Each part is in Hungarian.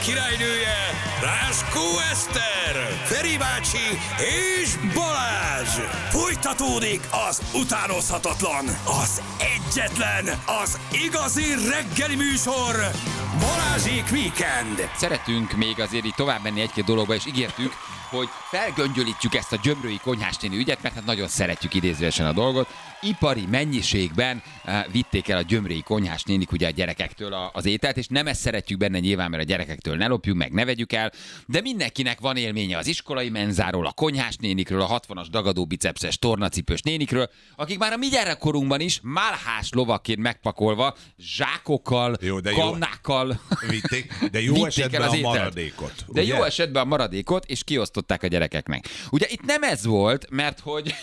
Királynője Ráskó Eszter, Feri bácsi és Balázs. Folytatódik az utánozhatatlan, az egyetlen, az igazi reggeli műsor, Balázsék Weekend. Szeretünk még azért így tovább menni egy-két dologba, és ígértük, hogy felgöngyölítjük ezt a gyömrői konyhásnéni ügyet, mert hát nagyon szeretjük idézőesen a dolgot. Ipari mennyiségben vitték el a gyömrői konyhásnénik ugye a gyerekektől az ételt, és nem ezt szeretjük benne nyilván, mert a gyerekektől ne lopjuk meg, ne vegyük el, de mindenkinek van élménye az iskolai menzáról, a konyhásnénikről, a 60-as dagadó bicepses tornacipős nénikről, akik már a mi gyerekkorunkban is málhás lovakként megpakolva, zsákokkal, kannákkal vitték, de jó esetben a maradékot. De jó esetben a maradékot, és kiosztották a gyerekeknek. Ugye itt nem ez volt, mert hogy...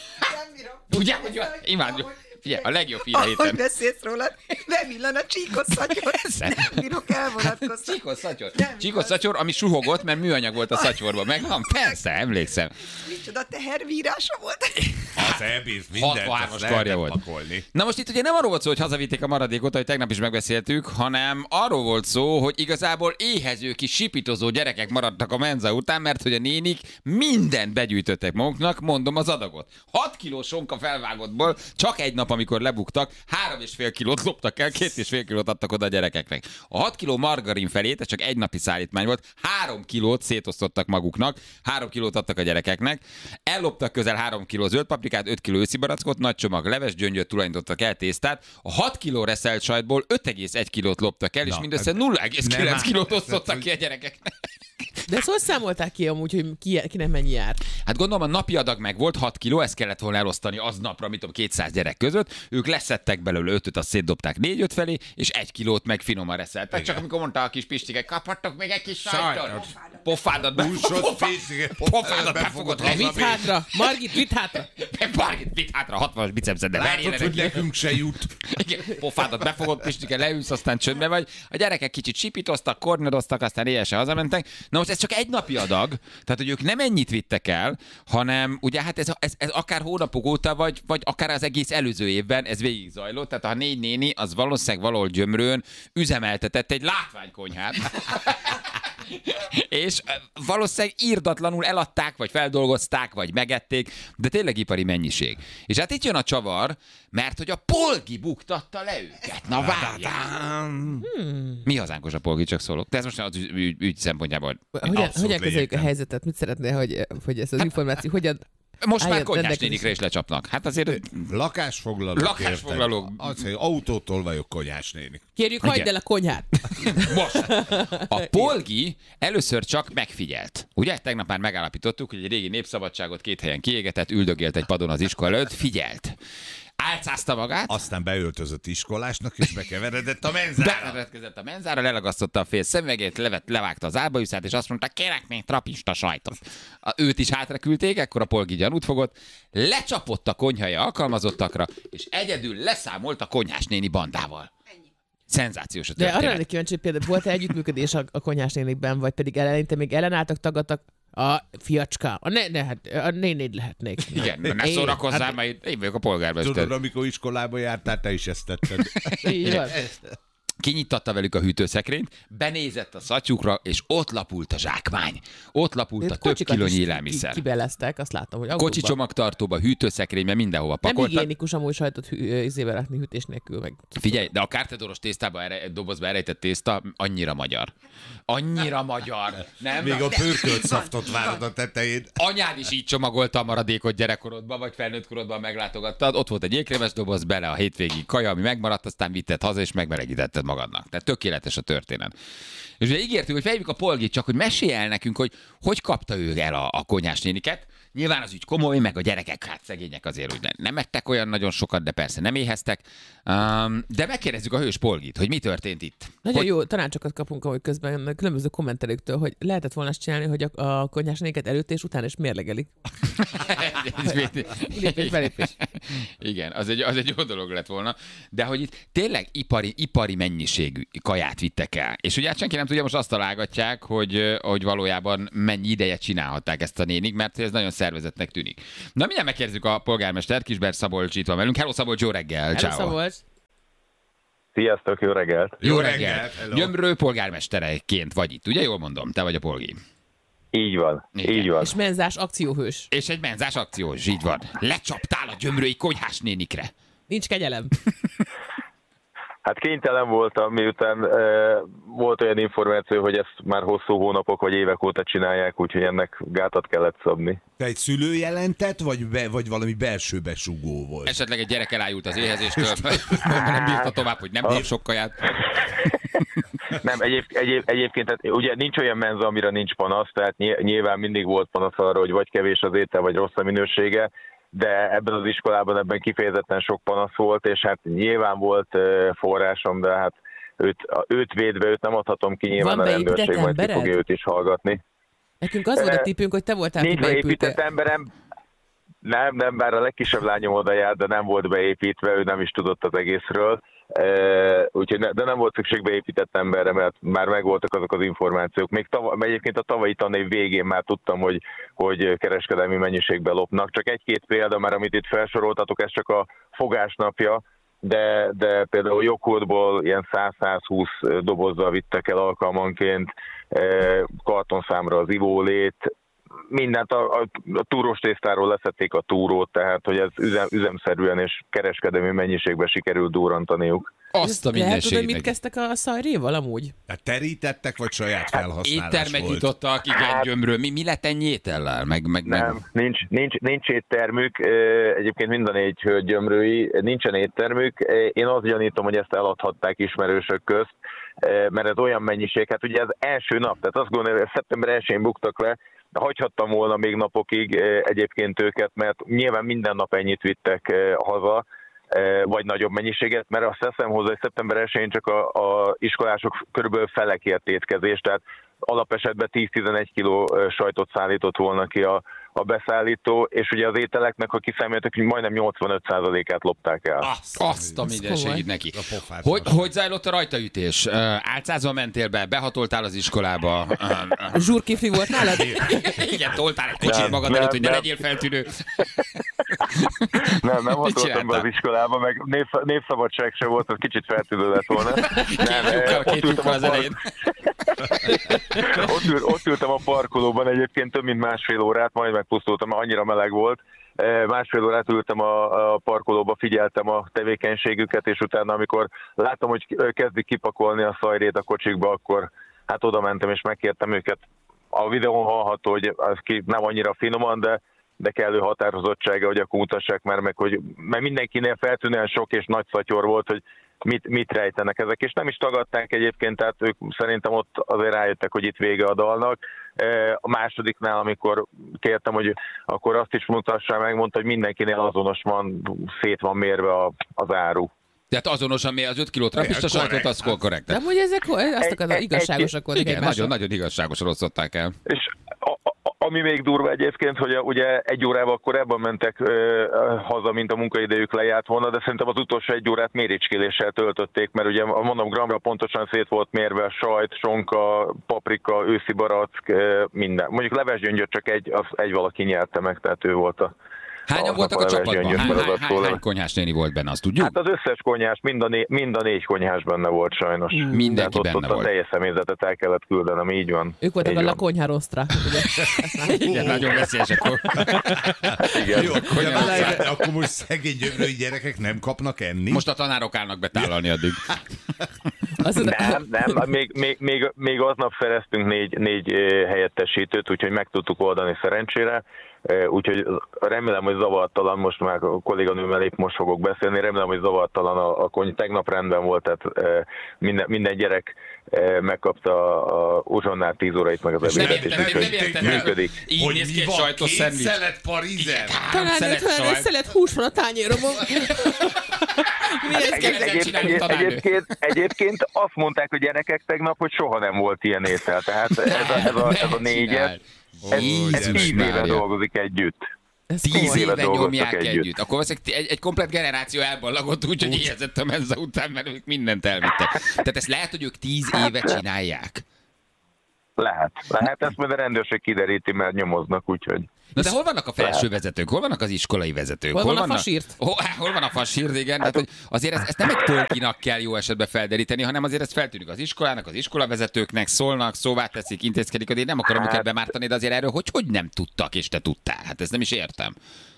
Ugye, hogy imádjuk. Figyelj, a legjobb hír a héten. Ahogy beszélsz rólad, bevillan a csíkos szatyor. Nem bírok elvonatkozni. Csíkos szatyor, ami suhogott, mert műanyag volt a szatyorban. Megvan? Persze, emlékszem. Micsoda tehervírása volt. Az elbíz mindent, 63-as karja volt. pakolni. Na most itt ugye nem arról volt szó, hogy hazavitték a maradékot, ahogy tegnap is megbeszéltük, hanem arról volt szó, hogy igazából éhező kis sipitozó gyerekek maradtak a menza után, mert hogy a nénik mindent begyűjtöttek maguknak, mondom az adagot. 6 kiló sonka felvágottból csak egy nap, amikor lebuktak, 3,5 kilót loptak el, 2,5 kilót adtak oda a gyerekeknek. A 6 kiló margarin felét, ez csak egy napi szállítmány volt, 3 kilót szétosztottak maguknak, 3 kilót adtak a gyerekeknek, elloptak közel 3 kiló zöld paprikát, 5 kiló őszi barackot, nagy csomag levesgyöngyöt tulajdonítottak el tésztát, a 6 kiló reszelt sajtból 5,1 kilót loptak el, és mindössze 0,9 kilót osztottak ki a gyerekeknek. De ezt hogy számolták ki amúgy, hogy kinek mennyi jár? Hát gondolom a napi adag meg volt 6 kiló, ezt kellett volna elosztani aznapra, mit tudom, 200 gyerek között. Ők leszettek belőle 5-öt, azt szétdobták 4-5 felé, és 1 kilót meg finoman reszeltek. Csak amikor mondta a kis Pistike, kaphattok még egy kis sajtot. Pofádat befogott. Vidd hátra! Margit, vidd hátra! Margit, vidd hátra, 60-as bicepszed, de látod, hogy nekünk se jut. Igen, pofádat befogott, Pistike, leülsz, aztán csöndbe vagy. A gyerekek kicsit sipitoztak, kornedoztak, aztán éjjel hazamentek. Na most ez csak egy napi adag, tehát hogy ők nem ennyit vittek el, hanem ugye hát ez akár hónapok óta, vagy akár az egész előző évben ez végig zajlott, tehát a 4 néni az valószínűleg valahol Gyömrőn üzemeltetett egy látványkonyhát. És valószínűleg írdatlanul eladták, vagy feldolgozták, vagy megették, de tényleg ipari mennyiség. És hát itt jön a csavar, mert hogy a Polgi buktatta le őket. Na várjál! Mi hazánkos a Polgi, csak szólok. De ez most az ügy szempontjából. Hogyan kezeljük a helyzetet? Mit szeretnél, hogy ez az információ hogyan... Most már konyhásnénikre is lecsapnak. Hát azért... Lakásfoglalók. Az, hogy autótól vagyok konyhásnénik. Kérjük, hagyd el a konyhát. Most. A Polgi először csak megfigyelt. Ugye? Tegnap már megállapítottuk, hogy egy régi népszabadságot 2 helyen kiégetett, üldögélt egy padon az iskola előtt, figyelt. Álcázta magát. Aztán beöltözött iskolásnak, és bekeveredett a menzára. Bekeveredett a menzára, lelagasztotta a fél szemüvegét, levágta az álbajuszát, és azt mondta, kérek még trapista sajtot. Őt is hátraküldték, ekkor a Polgi gyanút fogott, lecsapott a konyhaja alkalmazottakra, és egyedül leszámolt a konyhásnéni bandával. Szenzációs a történet. De arra lennék kíváncsi, hogy például volt-e együttműködés a konyhásnénikben, vagy pedig eleinte még ellenálltak, tagadtak? A fiacska, a nénéd lehetnék. Igen, ne szórakozzál, mert én vagyok a polgármester. Tudod, amikor iskolába jártál, te is ezt tetted. Így van. Kinyitatta velük a hűtőszekrényt, benézett a szatyukra, és ott lapult a zsákmány. Ott lapult a több kilónyi élelmiszer. Kibeleztek, azt látom, hogy kocsi csomagtartóba, hűtőszekrénybe, mindenhova pakoltak. Nem higiénikus amúgy sajtot izébe rakni hűtés nélkül meg. Figyelj, de a kártedoros tésztába dobozba elrejtett tészta annyira magyar. Annyira magyar. Nem? Még a pörkölt szaftot várod a tetején. Anyád is így csomagolta a maradékot gyerekkorodban, vagy felnőtt korodban meglátogattad. Ott volt egy jégkrémes doboz, bele a hétvégi kaja, ami megmaradt, aztán vitted haza, és megmelegítetted magadnak. Tehát tökéletes a történet. És ugye ígértük, hogy felhívjuk a Polgit, csak hogy mesélj el nekünk, hogy kapta ő el a konyhásnéniket. Nyilván az ügy komoly, meg a gyerekek, hát szegények azért úgy nem ettek olyan nagyon sokat, de persze nem éheztek. De megkérdezzük a hős Polgit, hogy mi történt itt. Nagyon jó tanácsokat kapunk, ahogy közben különböző kommentelőktől, hogy lehetett volna azt csinálni, hogy a konyhásnéniket előtt és utána is mérlegelik. Lépés. Igen, az egy jó dolog lett volna. De hogy itt tényleg ipari mennyiségű kaját vittek el. És ugye senki nem tudja, most azt találgatják, hogy valójában mennyi ideje csinálhatták ezt a nénik, mert ez nagyon szervezetnek tűnik. Na, mindjárt megkérdezzük a polgármestert, Kisberg Szabolcs itt van velünk. Hello Szabolcs, jó reggel! Hello Szabolcs! Sziasztok, jó reggelt! Jó reggelt! hello. Gyömrő polgármestereként vagy itt, ugye? Jól mondom, te vagy a polgi. Így van, Igen. így van. És menzás akcióhős. És egy menzás akciós, így van. Lecsaptál a gyömrői konyhás nénikre. Nincs kegyelem. Hát kénytelen voltam, miután volt olyan információ, hogy ezt már hosszú hónapok vagy évek óta csinálják, úgyhogy ennek gátat kellett szabni. Te egy szülő jelentett, vagy valami belső besugó volt? Esetleg egy gyerek elájult az éhezéstől, mert nem bírta tovább, hogy nem bír sok kaját. Nem, egyébként tehát, ugye nincs olyan menza, amire nincs panasz, tehát nyilván mindig volt panasz arra, hogy vagy kevés az étel, vagy rossz a minősége, de ebben az iskolában ebben kifejezetten sok panasz volt, és hát nyilván volt forrásom, de hát őt védve, őt nem adhatom ki, nyilván Van a rendőrség beépített majd ki embered? fogja őt is hallgatni. Nekünk az volt a tippünk, hogy te voltál, ki Nincs beépített beépültél. emberem, nem, bár a legkisebb lányom oda járt, de nem volt beépítve, ő nem is tudott az egészről. Úgyhogy de nem volt szükség beépített emberre, mert már megvoltak azok az információk. Még egyébként a tavalyi tanév végén már tudtam, hogy kereskedelmi mennyiségben lopnak. Csak egy-két példa, mert amit itt felsoroltatok, ez csak a fogásnapja, de például joghurtból ilyen 100-120 dobozzal vittek el alkalmanként, kartonszámra az ivólét, mindent a túrós tésztáról leszették a túrót, tehát hogy ez üzemszerűen és kereskedelmi mennyiségben sikerült durrantaniuk. Azt a Lehet tudod, mit mindenségnek. kezdtek a szajréval amúgy? Tehát terítettek, vagy saját felhasználás Éttermet volt? nyitottak, igen, Gyömrő. Mi lett ennyi étellel? Nem, nincs éttermük, egyébként mind a 4 hölgy gyömrői, nincsen éttermük. Én azt gyanítom, hogy ezt eladhatták ismerősök közt, mert ez olyan mennyiség, hát ugye ez első nap, tehát azt gondolom, hogy szeptember 1-én buktak le, hagyhattam volna még napokig egyébként őket, mert nyilván minden nap ennyit vittek haza, vagy nagyobb mennyiséget, mert azt teszem hozzá, hogy szeptember 1-én csak a iskolások körülbelül felekért étkezés, tehát alapesetben 10-11 kiló sajtot szállított volna ki a beszállító, és ugye az ételeknek, ha kiszámoltak, hogy majdnem 85%-át lopták el. Azt a mindenségét neki. A pofát Hogy zajlott a rajtaütés? Álcázva mentél be, behatoltál az iskolába. Zsúrkifli volt nálad? Igen, toltál egy kocsit magad előtt, hogy ne legyél feltűnő. Nem Mit hatoltam be csináltál? az iskolába, meg népszabadság se volt, az kicsit feltűnő lett volna. Két lyukkal az elején. Ott ültem a parkolóban egyébként több mint másfél órát, majd megpusztultam, mert annyira meleg volt. Másfél órát ültem a parkolóba, figyeltem a tevékenységüket, és utána, amikor láttam, hogy kezdik kipakolni a szajrét a kocsikba, akkor hát oda mentem és megkértem őket. A videón hallható, hogy az nem annyira finoman, de kellő határozottsága, hogy akkor mutassák már meg, mert mindenkinél feltűnően sok és nagy szatyor volt, hogy mit rejtenek ezek, és nem is tagadták egyébként, tehát ők szerintem ott azért rájöttek, hogy itt vége a dalnak. A másodiknál, amikor kértem, hogy akkor azt is mutassák meg, mondta, hogy mindenkinél azonos van, szét van mérve az áru. Tehát azonosan mi az 5 kiló trapista sajtot, az korrekt. De hogy ezek azt akarod, igazságosak voltak Igen, egymással. nagyon igazságosan osztották el. És ami még durva egyébként, hogy ugye 1 órával korábban mentek haza, mint a munkaidejük lejárt volna, de szerintem az utolsó 1 órát méricskéléssel töltötték, mert ugye mondom, gramra pontosan szét volt mérve a sajt, sonka, paprika, őszi barack, minden. Mondjuk levesgyöngyöt csak egy valaki nyerte meg, tehát ő volt a... Hányan voltak a csapatban? Hány konyhás néni volt benne, azt tudjuk? Hát az összes konyhás, mind a 4 konyhás benne volt sajnos. Mindenki Tehát benne ott volt. a teljes személyzetet el kellett küldenem, így van. Ők voltak Így a van. lakonyhárostra. Igen, nagyon veszélyes akkor. Igen. Jó, de akkor most szegény gyömrői gyerekek nem kapnak enni? Most a tanárok állnak be tálalni addig. Nem, még aznap szereztünk négy helyettesítőt, úgyhogy meg tudtuk oldani szerencsére. Úgyhogy remélem, hogy zavartalan, most már a kolléganőmmel épp most fogok beszélni, remélem, hogy zavartalan a konyha. Tegnap rendben volt, tehát minden gyerek megkapta a uzsonnál 10 órait meg az ebédet, és úgyhogy működik. Így néz ki egy sajtos szendvics. szelet parizel? Talán szelet egy sajt. szelet hús van a tányéromon. Miért kell ezzel csinálni a tanárnő? Egyébként azt mondták a gyerekek tegnap, hogy soha nem volt ilyen étel, tehát ez a 4-es, ez 10 éve dolgozik együtt. 10 éve dolgoztak nyomják együtt. együtt. Akkor valószínűleg egy komplett generáció elballagott úgy, hogy éhezett a menza után, mert ők mindent elvittek. Tehát ezt lehet, hogy ők 10 éve csinálják. Lehet, ezt majd a rendőrség kideríti, mert nyomoznak, úgyhogy... Na de hol vannak a felső vezetők? Hol vannak az iskolai vezetők? Hol van a fasírt? Hol van a fasírt, igen. Hát, hogy azért ezt nem egy tolkinak kell jó esetben felderíteni, hanem azért ezt feltűnik az iskolának, az iskolavezetőknek, szólnak, szóvá teszik, intézkedik, én nem akarom őket bemártani, de azért erről hogy nem tudtak, és te tudtál? Hát ezt nem is értem.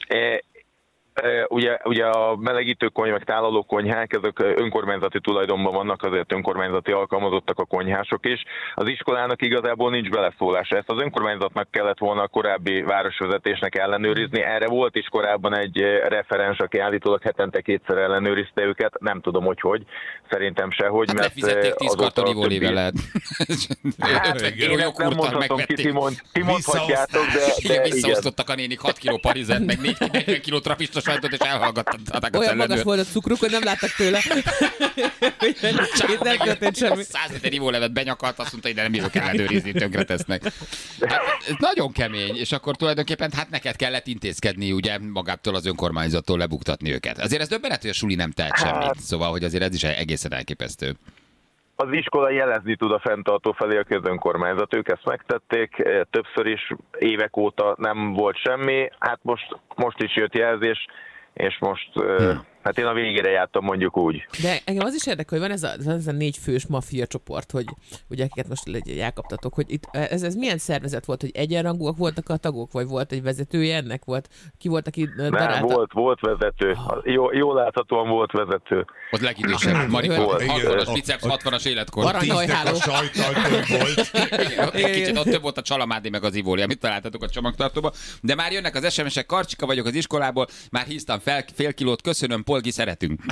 Ugye a melegítőkonyh, meg tálalókonyhák, ezek önkormányzati tulajdonban vannak, azért önkormányzati alkalmazottak a konyhások is. Az iskolának igazából nincs beleszólása. Ezt az önkormányzatnak kellett volna a korábbi városvezetésnek ellenőrizni. Erre volt is korábban egy referens, aki állítólag hetente 2-szer ellenőrizte őket. Nem tudom, hogy. Szerintem sehogy. Hát mert lefizették 10 kartonivólével lehet. Hát, én ezt nem mondhatom ki, ti mondhatjátok, de igen, visszaosztottak a nénik 6 kiló parizet, meg 40 kiló trapista sajtot, és elhallgatták a olyan szellendőt. magas volt a cukruk, hogy nem láttak tőle. Itt nem történt semmi. 100 liter ivólevet benyakalt, azt mondta, hogy de nem jövök ellenőrizni, tönkre tesznek. Hát, ez nagyon kemény, és akkor tulajdonképpen hát neked kellett intézkedni, ugye magától az önkormányzattól lebuktatni őket. Azért ez döbbenet, hogy a suli nem tehet semmit. Szóval, hogy azért ez is egészen elképesztő. Az iskola jelezni tud a fenntartó felé, a közönkormányzat. Ők ezt megtették, többször is, évek óta nem volt semmi. Hát most is jött jelzés, és most hát én a végére jártam, mondjuk úgy. De engem az is érdekel, hogy van ez a 4 fős maffia csoport, hogy ugye akiket most elkaptatok, hogy itt, ez milyen szervezet volt, hogy egyenrangúak voltak a tagok, vagy volt egy vezetője ennek? Ki volt, aki darálta? Nem, volt vezető. Jól láthatóan volt vezető. Ott legidősebb, Marika, 60-as biceps, 60-as életkor. Aranyhajháló. Ott kicsit ott több volt a csalamádi meg az ivóli, amit találtatok a csomagtartóba. De már jönnek az SMS-ek, Karcsika vagyok az iskolából, már híztam fel fél kilót, köszönöm, Polgi, szeretünk.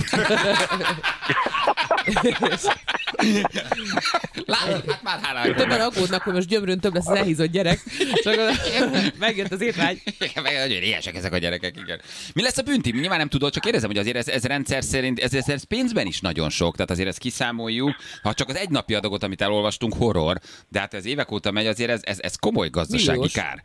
Hát már háláljuk. Többen aggódnak, hogy most Gyömrőn több lesz az elhízott gyerek, csak megjött az étvágy. Nagyon éhesek ezek a gyerekek, igen. Mi lesz a bünti? Nyilván nem tudod, csak kérdezem, hogy azért ez rendszer szerint, ez pénzben is nagyon sok, tehát azért ezt kiszámoljuk. Ha csak az egy napi adagot, amit elolvastunk, horror, de hát ez évek óta megy, azért ez komoly gazdasági kár.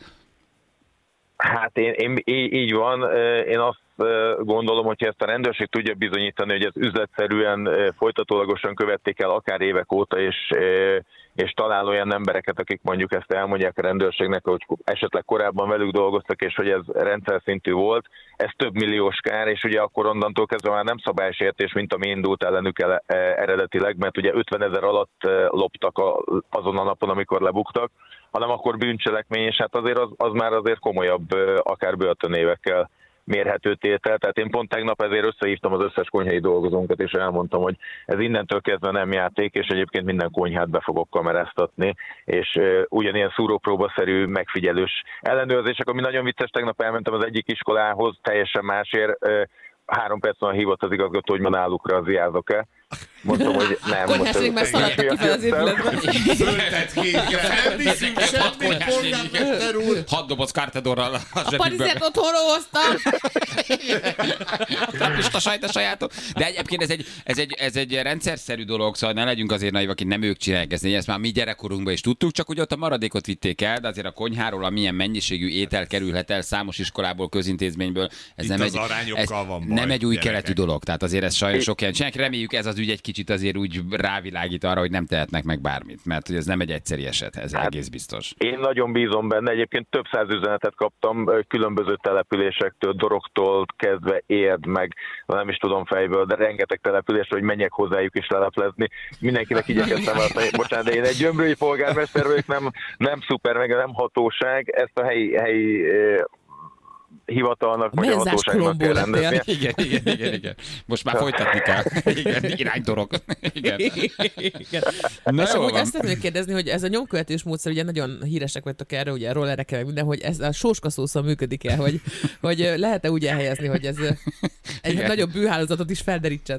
Hát így van. Én azt gondolom, hogyha ezt a rendőrség tudja bizonyítani, hogy ez üzletszerűen folytatólagosan követték el akár évek óta, és talál olyan embereket, akik mondjuk ezt elmondják a rendőrségnek, hogy esetleg korábban velük dolgoztak, és hogy ez rendszer szintű volt, ez több milliós kár, és ugye akkor onnantól kezdve már nem szabálysértés, mint ami indult ellenük eredetileg, mert ugye 50 000 alatt loptak azon a napon, amikor lebuktak, hanem akkor bűncselekmény, és hát azért az már azért komolyabb, akár börtönévekkel mérhető tétel. Tehát én pont tegnap ezért összehívtam az összes konyhai dolgozónkat, és elmondtam, hogy ez innentől kezdve nem játék, és egyébként minden konyhát be fogok kameráztatni, és ugyanilyen szúrópróbaszerű megfigyelős ellenőrzések, ami nagyon vicces, tegnap elmentem az egyik iskolához, teljesen másért, 3 perc van hívott az igazgató, hogy ma náluk razziázok-e. Mondtam, hogy nem. Konyháség már szaladtak ki fel az épületbe. Föltett kékre. Nem viszünk semmit, polgármester úr. 6 doboz kártedorral a zsebükbe. A parizet otthonról hoztam. Trapista sajt a sajátok. De egyébként ez egy rendszerszerű dolog, szóval ne legyünk azért naivak, akik nem ők csinálják ezt már mi gyerekkorunkban is tudtuk, csak hogy ott a maradékot vitték el, de azért a konyháról, amilyen mennyiségű étel kerülhet el számos iskolából, közintézményből, ez nem egy új keletű dolog. Tehát azért ez sajnos sok helyen csinálják. Reméljük ez az ügy egy kicsit azért úgy rávilágít arra, hogy nem tehetnek meg bármit, mert hogy ez nem egy egyszeri eset, ez egész biztos. Én nagyon bízom benne, egyébként több 100 üzenetet kaptam különböző településektől, Doroktól kezdve Érd, meg nem is tudom fejből, de rengeteg településről, hogy menjek hozzájuk is leleplezni. Mindenkinek igyekeztem azt, bocsánat, de én egy gyömrői polgármester vagyok, nem szuper, meg nem hatóság, ezt a helyi hivatalnak, vagy a hatóságnak kell rendezni. Igen. Most már folytatni kell. Igen, iránydorog. Igen. És amúgy azt szeretném kérdezni, hogy ez a nyomkövetős módszer, ugye nagyon híresek vagytok erre, ugye rollerekkel meg minden, hogy ez a sóskaszószal működik-e, hogy lehet-e úgy elhelyezni, hogy ez egy nagyobb bűhálózatot is felderítsen?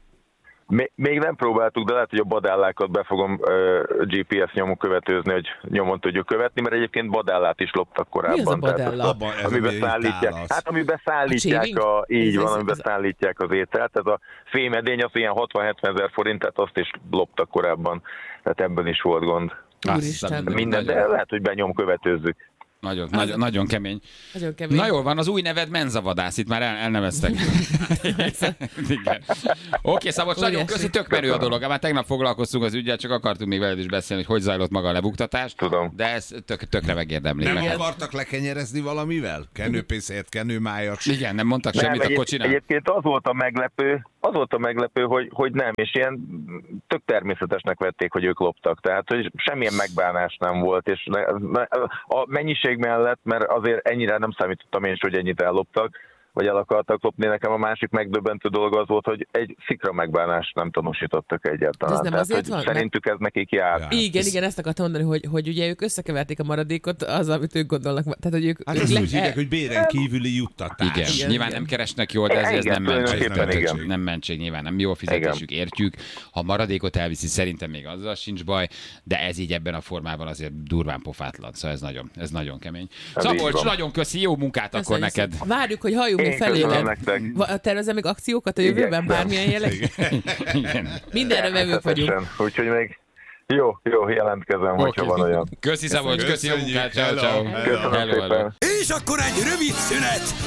Még nem próbáltuk, de lehet, hogy a badállákat be fogom GPS nyomon követőzni, hogy nyomon tudjuk követni, mert egyébként badállát is loptak korábban. Mi az a badálla? Amiben szállítják. Hát amiben szállítják amiben szállítják az ételt. Ez a fémedény, az ilyen 60-70 000 forint, tehát azt is loptak korábban. Tehát ebben is volt gond. Úristen. Minden, de lehet, hogy benyom követőzzük. Nagyon kemény. Nagyon kemény. Na jól van, az új neved Menzavadász, itt már elneveztek. Igen. Oké, Szabolcs, nagyon köszi, tök menő a dolog. Már tegnap foglalkoztunk az ügyel, csak akartunk még veled is beszélni, hogy zajlott maga a lebuktatás. Tudom. De ez tökre megérdemli. Nem akartak lekenyerezni valamivel? Kenőpészért, kenőmájat? Igen, nem mondtak semmit a kocsinál? Egyébként az volt a meglepő, hogy nem, és ilyen tök természetesnek vették, hogy ők loptak. Tehát, hogy semmilyen megbánás nem volt, és a mennyiség mellett, mert azért ennyire nem számítottam én is, hogy ennyit elloptak, vagy el akartak lopni. Nekem a másik megdöbbentő dolog az volt, hogy egy szikra megbánást nem tanúsítottak egyáltalán. Ez nem tehát, azért van, szerintük ez nekik jár. Igen, ezt akartam mondani, hogy ugye ők összekeverték a maradékot az, amit ők gondolnak. Tehát, hogy ők Hát ezt úgy hívják, hogy béren kívüli juttatás. Igen, nyilván nem keresnek jól, de ez nem mentség. Igen. Nem mentség, nyilván nem jó fizetésük, értjük. Ha maradékot elviszi, szerintem még azzal sincs baj, de ez így ebben a formában azért durván pofátlan. Szóval ez nagyon kemény. Szabolcs, nagyon köszi, jó munkát akkor neked. Várjuk, hogy halljunk még feléled. Tervezem még akciókat a jövőben, bármilyen jelleg? Igen. Mindenre vevők vagyunk. Úgyhogy még jó, jelentkezem, hogyha van olyan. Köszi Szabolcs, köszi a munkát, ciao. Köszönöm szépen. És akkor egy rövid szünet.